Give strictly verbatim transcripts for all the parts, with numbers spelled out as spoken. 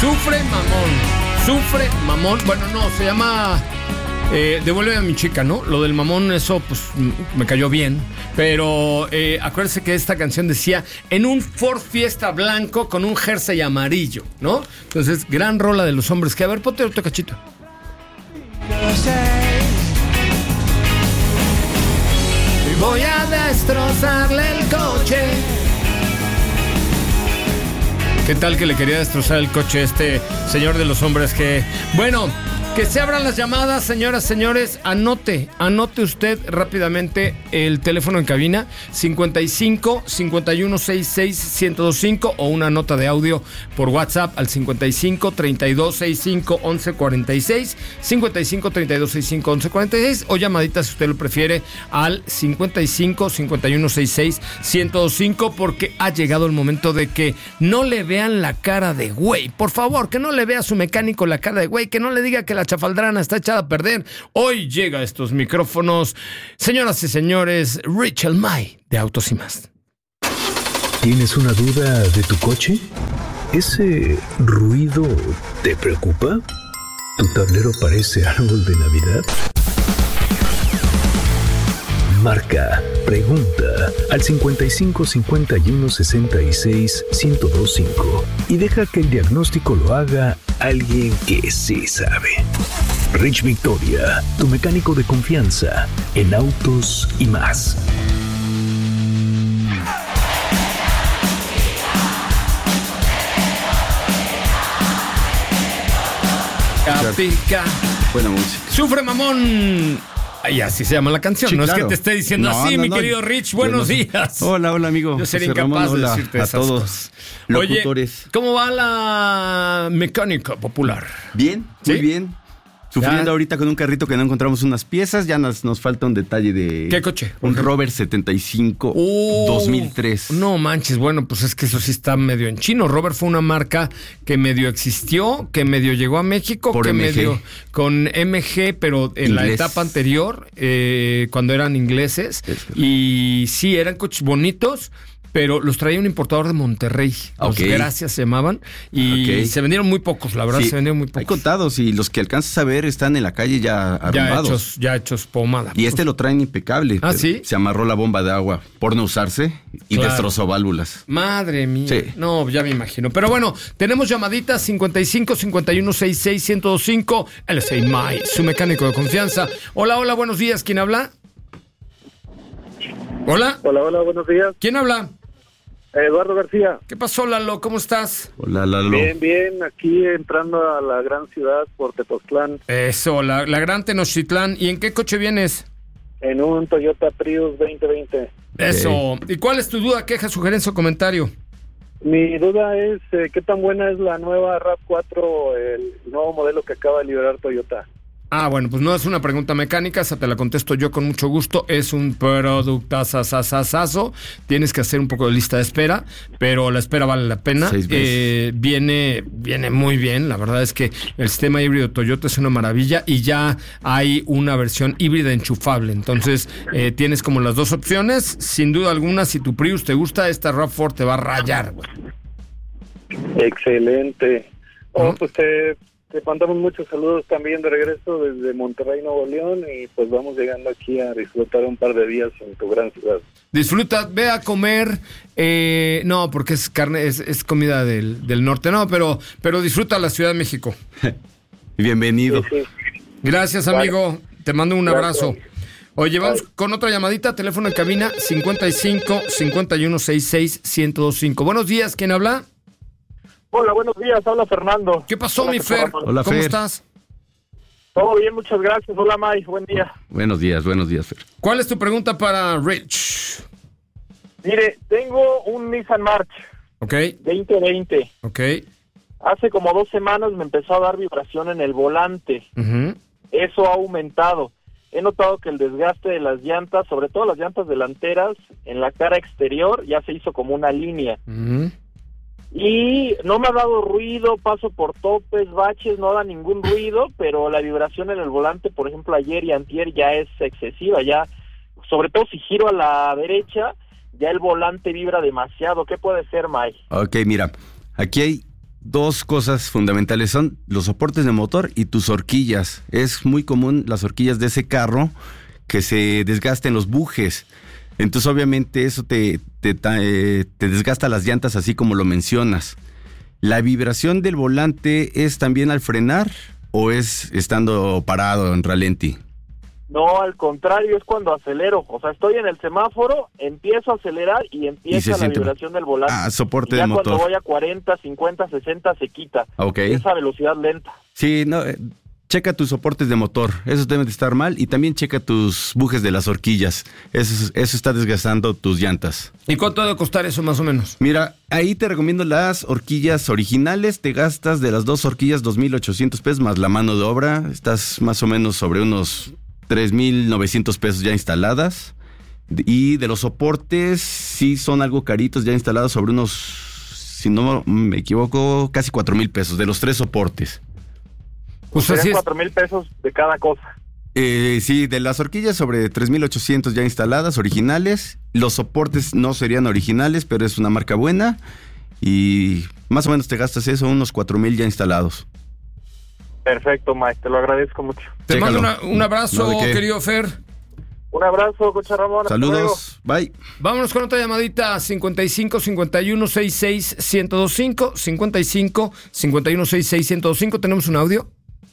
Sufre mamón, sufre mamón. Bueno, no, se llama eh, Devuelve a mi chica, ¿no? Lo del mamón, eso pues me cayó bien. Pero eh, acuérdense que esta canción decía en un Ford Fiesta blanco con un jersey amarillo, ¿no? Entonces, gran rola de los hombres. Que a ver, ponte otro cachito. Y voy a destrozarle el coche. ¿Qué tal que le quería destrozar el coche a este señor de los hombres? Que, bueno, que se abran las llamadas, señoras, señores. Anote, anote usted rápidamente el teléfono en cabina, cincuenta y cinco, cincuenta y uno, sesenta y seis, ciento veinticinco, o una nota de audio por WhatsApp al cincuenta y cinco, treinta y dos, sesenta y cinco, once cuarenta y seis, cincuenta y cinco, treinta y dos, sesenta y cinco, once cuarenta y seis, o llamadita si usted lo prefiere al cincuenta y cinco, cincuenta y uno, sesenta y seis, ciento veinticinco, porque ha llegado el momento de que no le vean la cara de güey. Por favor, que no le vea a su mecánico la cara de güey, que no le diga que la chafaldrana está echada a perder. Hoy llega a estos micrófonos, señoras y señores, Rachel May de Autos y Más. ¿Tienes una duda de tu coche? ¿Ese ruido te preocupa? ¿Tu tablero parece árbol de Navidad? Marca, pregunta al cincuenta y cinco, cincuenta y uno, sesenta y seis, ciento veinticinco y deja que el diagnóstico lo haga alguien que sí sabe. Rich Victoria, tu mecánico de confianza en Autos y Más. Pica. Buena música. Sufre mamón. Ay, así se llama la canción. Sí, no claro. es que te esté diciendo No, así, no, mi no. querido Rich. Buenos Buenos- días. Hola, hola, amigo. Yo sería José incapaz Ramón, de hola decirte a esas todos cosas. locutores. Oye, ¿cómo va la mecánica popular? Bien, muy ¿Sí? bien. Sufriendo Ya. ahorita con un carrito que no encontramos unas piezas. Ya nos, nos falta un detalle de... ¿Qué coche? Un Rover setenta y cinco Uh, dos mil tres. No manches, bueno, pues es que eso sí está medio en chino. Rover fue una marca que medio existió, que medio llegó a México, Por que M G. medio con M G, pero en la Inglés. etapa anterior, eh, cuando eran ingleses. Y sí, eran coches bonitos, pero los traía un importador de Monterrey. Los Ok. Gracias se llamaban. Y Ok. se vendieron muy pocos, la verdad, Sí, se vendieron muy Hay pocos. contados y los que alcanzas a ver están en la calle ya Ya arrumbados. hechos, ya hechos pomada. Y este lo traen impecable. ¿Ah, pero sí? Se amarró la bomba de agua por no usarse y Claro. destrozó válvulas. Madre mía. Sí. No, ya me imagino. Pero bueno, tenemos llamaditas cincuenta y cinco, cincuenta y uno, sesenta y seis, ciento veinticinco. L S A May, su mecánico de confianza. Hola, hola, buenos días. ¿Quién habla? Hola. Hola, hola, buenos días. ¿Quién habla? Eduardo García. ¿Qué pasó, Lalo? ¿Cómo estás? Hola, Lalo. Bien, bien, aquí entrando a la gran ciudad por Tepoztlán Eso, la, la gran Tenochtitlán. ¿Y en qué coche vienes? en un Toyota Prius veinte veinte. Eso. ¿Y cuál es tu duda, queja, sugerencia o comentario? Mi duda es, eh, ¿qué tan buena es la nueva RAV cuatro, el nuevo modelo que acaba de liberar Toyota? Ah, bueno, pues no es una pregunta mecánica, esa te la contesto yo con mucho gusto. Es un productazazazazazo. Tienes que hacer un poco de lista de espera, pero la espera vale la pena. Seis meses. Eh, viene, viene muy bien. La verdad es que el sistema híbrido Toyota es una maravilla y ya hay una versión híbrida enchufable. Entonces, eh, tienes como las dos opciones. Sin duda alguna, si tu Prius te gusta, esta RAV cuatro te va a rayar, güey. Excelente. Oh, Ujú. pues te, te mandamos muchos saludos también de regreso desde Monterrey, Nuevo León, y pues vamos llegando aquí a disfrutar un par de días en tu gran ciudad. Disfruta, ve a comer, eh, no, porque es carne, es, es comida del, del norte, no, pero, pero disfruta la Ciudad de México. Bienvenido. Sí, sí. Gracias, Vale. amigo, te mando un Gracias. abrazo. Oye, vamos Bye. con otra llamadita, teléfono en cabina, cincuenta y cinco, cincuenta y uno, sesenta y seis, ciento veinticinco. Buenos días, ¿quién habla? Hola, buenos días, habla Fernando. ¿Qué pasó, Hola, mi José Fer? Ramón. Hola, ¿Cómo Fer. estás? Todo bien, muchas gracias. Hola, May, buen día. Buenos días, buenos días, Fer. ¿Cuál es tu pregunta para Rich? Mire, tengo un Nissan March Ok, veinte veinte. ok. Hace como dos semanas me empezó a dar vibración en el volante. Ujú. Eso ha aumentado. He notado que el desgaste de las llantas, sobre todo las llantas delanteras, en la cara exterior ya se hizo como una línea. Ujú. Y no me ha dado ruido, paso por topes, baches, no da ningún ruido, pero la vibración en el volante, por ejemplo, ayer y antier ya es excesiva, ya, sobre todo si giro a la derecha, ya el volante vibra demasiado. ¿Qué puede ser, May? Ok, mira, aquí hay dos cosas fundamentales. Son los soportes de motor y tus horquillas. Es muy común las horquillas de ese carro que se desgasten los bujes. Entonces, obviamente, eso te, te, te, te desgasta las llantas, así como lo mencionas. ¿La vibración del volante es también al frenar o es estando parado en ralentí? No, al contrario, es cuando acelero. O sea, estoy en el semáforo, empiezo a acelerar y empieza Y la siente... vibración del volante. Ah, soporte y ya de motor. cuando voy a cuarenta, cincuenta, sesenta se quita. Ok. Esa velocidad lenta. Sí, no, eh, checa tus soportes de motor. Esos deben de estar mal. Y también checa tus bujes de las horquillas. Eso, eso está desgastando tus llantas. ¿Y cuánto debe costar eso más o menos? Mira, ahí te recomiendo las horquillas originales. Te gastas de las dos horquillas dos mil ochocientos pesos más la mano de obra. Estás más o menos sobre unos tres mil novecientos pesos ya instaladas. Y de los soportes, sí son algo caritos ya instalados, sobre unos, si no me equivoco, casi cuatro mil pesos de los tres soportes. Pues Serían así es. cuatro mil pesos de cada cosa. Eh, sí, de las horquillas sobre tres mil ochocientos ya instaladas, originales. Los soportes no serían originales, pero es una marca buena. Y más o menos te gastas eso, unos cuatro mil ya instalados. Perfecto, Mike, te lo agradezco mucho. Te Chécalo. mando una- un abrazo, No, ¿de qué? querido Fer. Un abrazo, Coche Ramón. hasta luego. Saludos, bye. Vámonos con otra llamadita, cincuenta y cinco, cincuenta y uno, sesenta y seis, ciento veinticinco, cincuenta y cinco, cincuenta y uno, sesenta y seis, ciento veinticinco. ¿Tenemos un audio?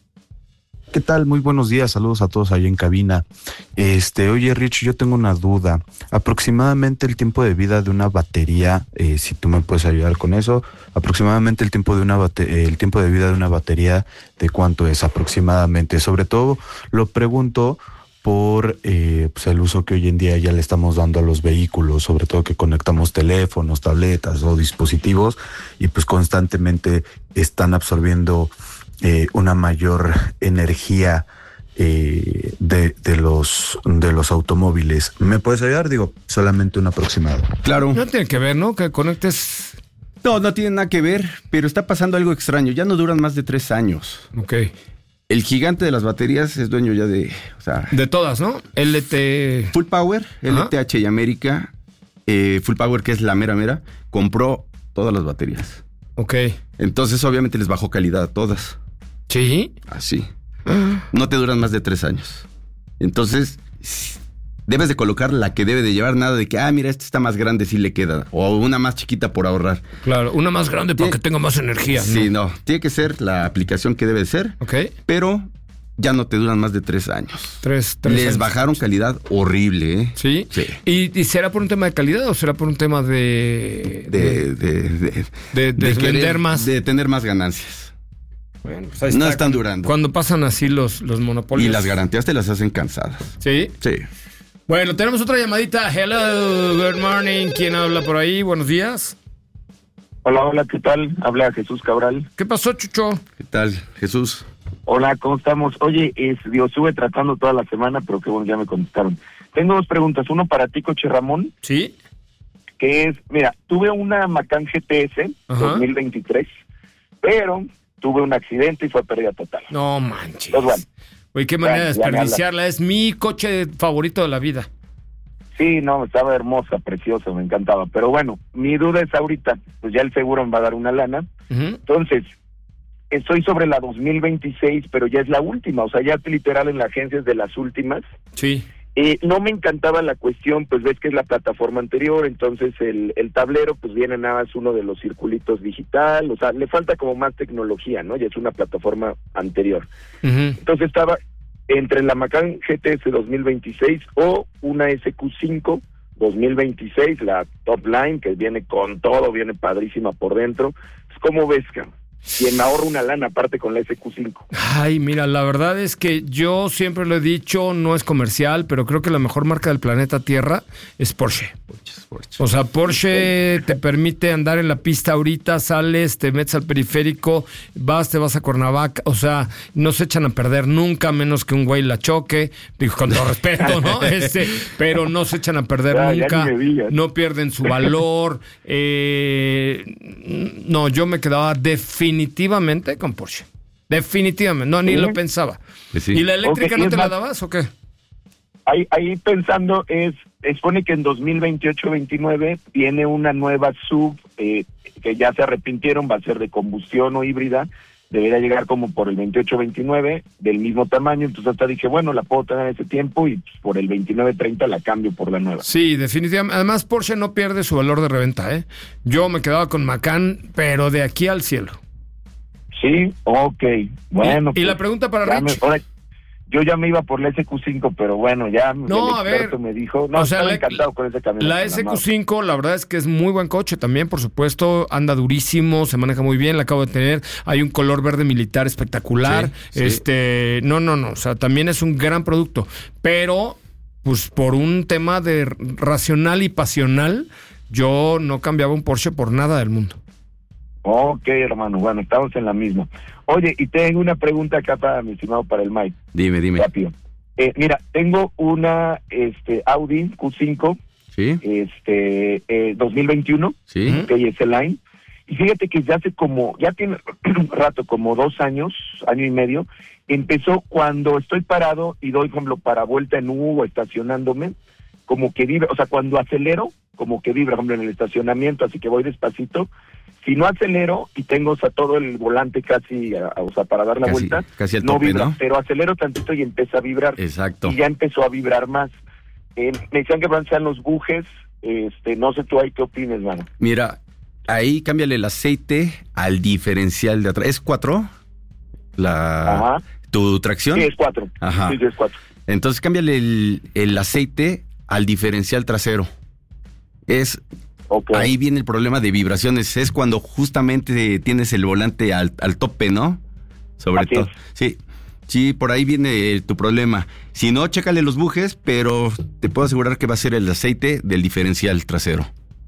¿Qué tal? Muy buenos días, saludos a todos ahí en cabina. Este, oye Rich, yo tengo una duda. Aproximadamente el tiempo de vida de una batería, eh, si tú me puedes ayudar con eso, aproximadamente el tiempo de una bate- el tiempo de vida de una batería, ¿de cuánto es aproximadamente? Sobre todo lo pregunto por eh, pues el uso que hoy en día ya le estamos dando a los vehículos, sobre todo que conectamos teléfonos, tabletas o dispositivos y pues constantemente están absorbiendo eh, una mayor energía eh, de, de los de los automóviles. ¿Me puedes ayudar? Digo, solamente un aproximado. Claro. No tiene que ver, ¿no? Que conectes. No, no tiene nada que ver, pero está pasando algo extraño. Ya no duran más de tres años. Ok. El gigante de las baterías es dueño ya de, o sea, De todas, ¿no? L T. Full Power, Ajá. L T H y América, eh, Full Power, que es la mera mera, compró todas las baterías. Ok. Entonces, obviamente, les bajó calidad a todas. Sí. Así. No te duran más de tres años. Entonces, debes de colocar la que debe de llevar, nada de que, ah, mira, esta está más grande, sí le queda. O una más chiquita por ahorrar. Claro, una más grande para que tenga más energía. Sí, no. Tiene que ser la aplicación que debe de ser, Ok. pero ya no te duran más de tres años. Tres, tres Les años. bajaron calidad horrible, ¿eh? ¿Sí? Sí. ¿Y, ¿Y será por un tema de calidad o será por un tema de. De, de, de, de, de de vender querer- más? De tener más ganancias. Bueno, pues ahí No está. están durando. Cuando pasan así los, los monopolios. Y las garantías te las hacen cansadas. Sí. Sí. Bueno, tenemos otra llamadita. Hello, good morning. ¿Quién habla por ahí? Buenos días. Hola, hola, ¿qué tal? Habla Jesús Cabral. ¿Qué pasó, Chucho? ¿Qué tal, Jesús? Hola, ¿cómo estamos? Oye, es, digo, estuve tratando toda la semana, pero qué bueno, ya me contestaron. Tengo dos preguntas. Uno para ti, Coche Ramón, ¿Sí? que es, mira, tuve una Macan G T S Ajá. dos mil veintitrés, pero tuve un accidente y fue pérdida total. No manches. Pues bueno. Oye, qué manera de Ya, ya me desperdiciarla. Es mi coche favorito de la vida. Sí, no, estaba hermosa, preciosa, me encantaba. Pero bueno, mi duda es ahorita, pues ya el seguro me va a dar una lana. Ujú. Entonces, estoy sobre la dos mil veintiséis, pero ya es la última, o sea, ya literal en la agencia es de las últimas. Sí. Eh, no me encantaba la cuestión, pues ves que es la plataforma anterior, entonces el, el tablero pues viene nada más uno de los circulitos digital, o sea, le falta como más tecnología, ¿no? Ya es una plataforma anterior. Ujú. Entonces estaba entre la Macan G T S dos mil veintiséis o una S Q cinco dos mil veintiséis, la top line, que viene con todo, viene padrísima por dentro. Pues, ¿cómo ves, cabrón? Y me ahorro una lana aparte con la S Q cinco. Ay, mira, la verdad es que yo siempre lo he dicho, no es comercial, pero creo que la mejor marca del planeta Tierra es Porsche. O sea, Porsche te permite andar en la pista ahorita, sales, te metes al periférico, vas, te vas a Cuernavaca, o sea, no se echan a perder nunca, menos que un güey la choque, digo, con todo respeto, ¿no? Este, pero no se echan a perder Ya, ya nunca, ni me digas. no pierden su valor. Eh, no, yo me quedaba definitivamente con Porsche. Definitivamente, no, ni ¿Sí? lo pensaba. Pues sí. ¿Y la eléctrica Ok, no es te la más- dabas o qué? ahí, ahí pensando es, expone que en dos mil veintiocho veintinueve viene una nueva sub eh, que ya se arrepintieron, va a ser de combustión o híbrida, debería llegar como por el veintiocho veintinueve, del mismo tamaño, entonces hasta dije, bueno, la puedo tener ese tiempo y pues, por el veintinueve treinta la cambio por la nueva. Sí, definitivamente. Además, Porsche no pierde su valor de reventa, ¿eh? Yo me quedaba con Macan, pero de aquí al cielo. Sí, ok, bueno. Y, pues, y la pregunta para ya me, Rich. ahora, yo ya me iba por la S Q cinco, pero bueno, ya No, el a experto ver, me dijo, no, o sea, estaba la- encantado con ese camión. La S Q cinco, la verdad es que es muy buen coche también, por supuesto, anda durísimo, se maneja muy bien, la acabo de tener, hay un color verde militar espectacular, Sí, sí. este, no, no, no, o sea, también es un gran producto, pero, pues por un tema de racional y pasional, yo no cambiaba un Porsche por nada del mundo. Ok, hermano, bueno, estamos en la misma. Oye, y tengo una pregunta acá para mi estimado, para el Mike, Dime, dime. rápido. Eh, mira, tengo una este Audi Q cinco, Sí, este eh, dos mil veintiuno, sí. que es el line, y fíjate que ya hace como, ya tiene un rato, como dos años, año y medio, empezó cuando estoy parado y doy, por ejemplo, para vuelta en U o estacionándome, como que vibra, o sea, cuando acelero, como que vibra, por ejemplo, en el estacionamiento, así que voy despacito. Si no acelero y tengo, o sea, todo el volante casi, a- a- o sea, para dar la Casi- vuelta, casi al no tope, vibra, ¿no? pero acelero tantito y empieza a vibrar. Exacto. Y ya empezó a vibrar más. Eh, me decían que van a ser los bujes, este, no sé tú ahí qué opines, mano. Mira, ahí cámbiale el aceite al diferencial de atrás. ¿Es cuatro? La, Ajá. ¿Tu tracción? Sí, es cuatro. Ajá. Sí, sí, es cuatro. Entonces cámbiale el, el aceite al diferencial trasero. Es Ok. Ahí viene el problema de vibraciones. Es cuando justamente tienes el volante al, al tope, ¿no? Sobre Así todo. es. Sí, sí, por ahí viene eh, tu problema. Si no, chécale los bujes, pero te puedo asegurar que va a ser el aceite del diferencial trasero.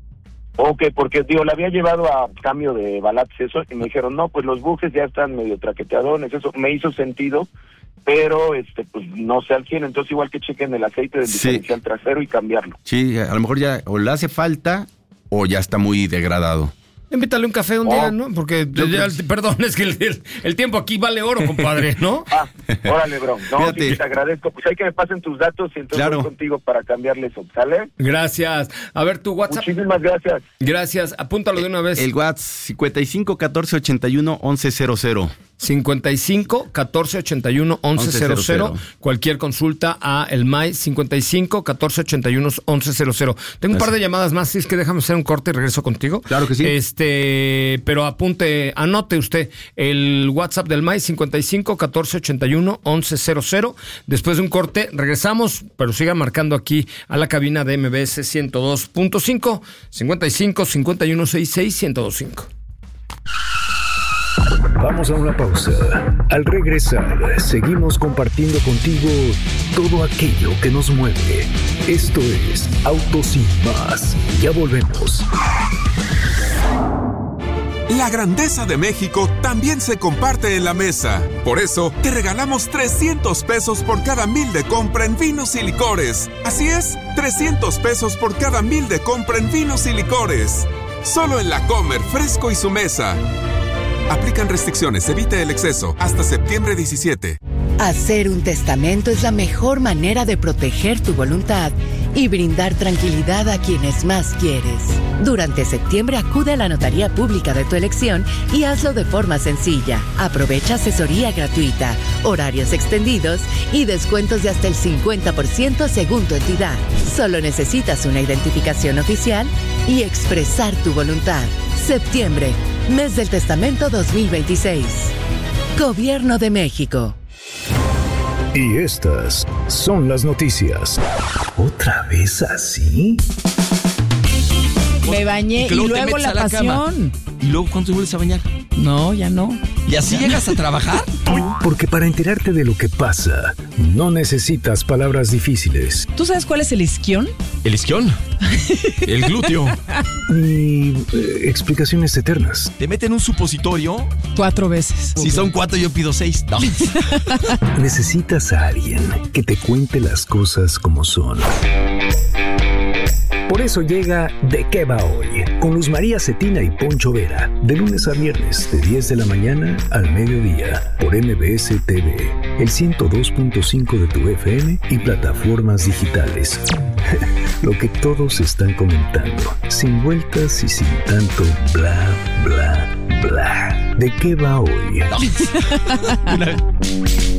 Ok, porque, digo, la había llevado a cambio de balats eso, y me dijeron, no, pues los bujes ya están medio traqueteadones, eso me hizo sentido, pero, este, pues, no sé al cien, entonces igual que chequen el aceite del Sí. diferencial trasero y cambiarlo. Sí, a lo mejor ya o le hace falta o ya está muy degradado. Invítale un café un Oh. día, ¿no? Porque, Yo ya, creo- perdón, es que el, el- el tiempo aquí vale oro, compadre, ¿no? Ah, órale, bro. No, Fíjate. sí, te agradezco. Pues hay que me pasen tus datos y entonces Claro. voy contigo para cambiarle eso, ¿sale? Gracias. A ver, tu WhatsApp. Muchísimas gracias. Gracias. Apúntalo de una vez. El WhatsApp cincuenta y cinco catorce ochenta y uno once cero cero. cincuenta y cinco catorce ochenta y uno once cero cero. Cualquier consulta a el M A I cincuenta y cinco catorce ochenta y uno once cero cero. Tengo un par de llamadas más, si es que déjame hacer un corte y regreso contigo. Claro que sí. Este, pero apunte, anote usted el WhatsApp del M A I cincuenta y cinco catorce ochenta y uno once cero cero. Después de un corte regresamos, pero siga marcando aquí a la cabina de M B S ciento dos punto cinco, cincuenta y cinco cincuenta y uno sesenta y seis ciento dos punto cinco. Vamos a una pausa. Al regresar, seguimos compartiendo contigo todo aquello que nos mueve. Esto es Autos Sin Más. Ya volvemos. La grandeza de México también se comparte en la mesa. Por eso, te regalamos trescientos pesos por cada mil de compra en vinos y licores. Así es, trescientos pesos por cada mil de compra en vinos y licores. Solo en La Comer, Fresco y Su Mesa. Aplican restricciones, evite el exceso. Hasta septiembre diecisiete. Hacer un testamento es la mejor manera de proteger tu voluntad y brindar tranquilidad a quienes más quieres. Durante septiembre acude a la notaría pública de tu elección y hazlo de forma sencilla. Aprovecha asesoría gratuita, horarios extendidos y descuentos de hasta el cincuenta por ciento según tu entidad. Solo necesitas una identificación oficial y expresar tu voluntad. Septiembre, mes del testamento dos mil veintiséis. Gobierno de México. Y estas son las noticias. ¿Otra vez así? Me bañé y, que luego te luego metes la a la cama. pasión. ¿Y luego cuándo te vuelves a bañar? No, ya no. ¿Y así llegas a trabajar? Porque para enterarte de lo que pasa, no necesitas palabras difíciles. ¿Tú sabes cuál es el isquión? El isquión. El glúteo. Ni eh, explicaciones eternas. Te meten un supositorio. Cuatro veces. Si son cuatro, yo pido seis. No. Necesitas a alguien que te cuente las cosas como son. Por eso llega ¿De qué va hoy? Con Luz María Cetina y Poncho Vera. De lunes a viernes, de diez de la mañana al mediodía. Por M B S T V, el ciento dos punto cinco de tu F M y plataformas digitales. Lo que todos están comentando. Sin vueltas y sin tanto bla, bla, bla. ¿De qué va hoy?